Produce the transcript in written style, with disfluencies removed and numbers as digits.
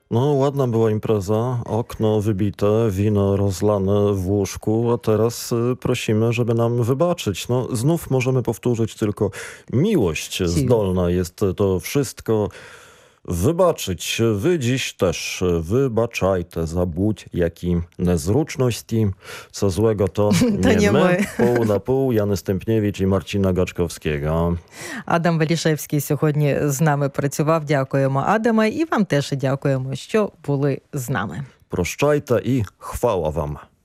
No, ładna była impreza, okno wybite, wino rozlane w łóżku, a teraz prosimy, żeby nam wybaczyć. No, znów możemy powtórzyć tylko miłość Сію. zdolna jest to wszystko wybaczyć. Wy dziś też wybaczajte za будь-які незручності. Co złego to To nie nie my. my. Pół na pół, Jany Stępniewicz i Marcina Gaczkowskiego. Адам Валішевський сьогодні з нами працював. Дякуємо, Адаме, і вам теж дякуємо, що були з нами. Proszczajte i chwała wam.